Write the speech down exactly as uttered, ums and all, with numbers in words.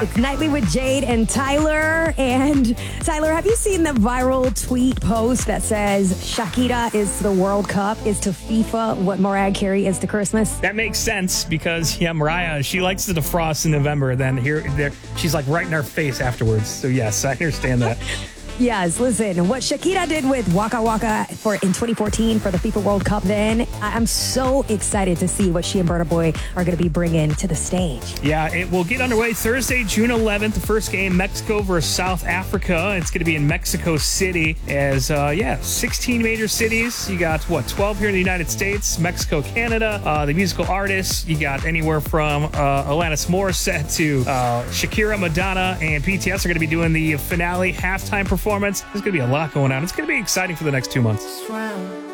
It's Nightly with Jade and Tyler. And Tyler, have you seen the viral tweet post that says Shakira is to the World Cup, is to FIFA what Mariah Carey is to Christmas? That makes sense because, yeah, Mariah, she likes to defrost in November. Then here, there, she's like right in our face afterwards. So, yes, I understand that. Yes, listen, what Shakira did with Waka Waka for in twenty fourteen for the FIFA World Cup then, I'm so excited to see what she and Burna Boy are going to be bringing to the stage. Yeah, it will get underway Thursday, June eleventh, the first game, Mexico versus South Africa. It's going to be in Mexico City as, uh, yeah, sixteen major cities. You got, what, twelve here in the United States, Mexico, Canada. Uh, the musical artists, you got anywhere from uh, Alanis Morissette to uh, Shakira, Madonna, and B T S are going to be doing the finale halftime performance. There's going to be a lot going on. It's going to be exciting for the next two months.